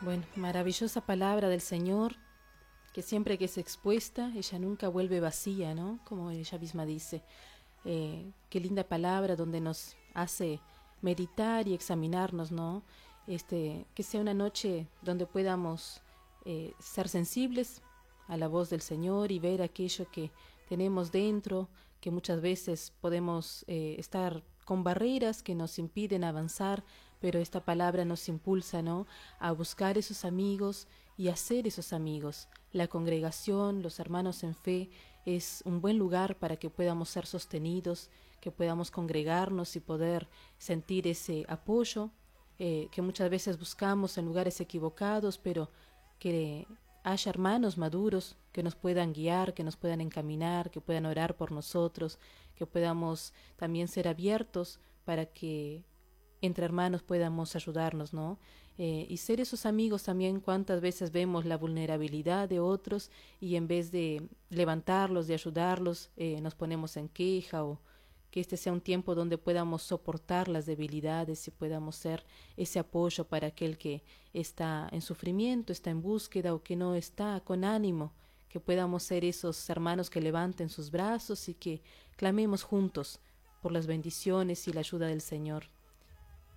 Bueno, maravillosa palabra del Señor, que siempre que es expuesta, ella nunca vuelve vacía, ¿no? Como ella misma dice. Qué linda palabra donde nos hace meditar y examinarnos, ¿no? Que sea una noche donde podamos ser sensibles a la voz del Señor y ver aquello que tenemos dentro, que muchas veces podemos estar con barreras que nos impiden avanzar, pero esta palabra nos impulsa, ¿no?, a buscar esos amigos y hacer esos amigos. La congregación, los hermanos en fe, es un buen lugar para que podamos ser sostenidos, que podamos congregarnos y poder sentir ese apoyo que muchas veces buscamos en lugares equivocados, pero que haya hermanos maduros que nos puedan guiar, que nos puedan encaminar, que puedan orar por nosotros, que podamos también ser abiertos para que entre hermanos podamos ayudarnos, ¿no? Y ser esos amigos también. Cuántas veces vemos la vulnerabilidad de otros y en vez de levantarlos, de ayudarlos, nos ponemos en queja, o que este sea un tiempo donde podamos soportar las debilidades y podamos ser ese apoyo para aquel que está en sufrimiento, está en búsqueda o que no está con ánimo, que podamos ser esos hermanos que levanten sus brazos y que clamemos juntos por las bendiciones y la ayuda del Señor.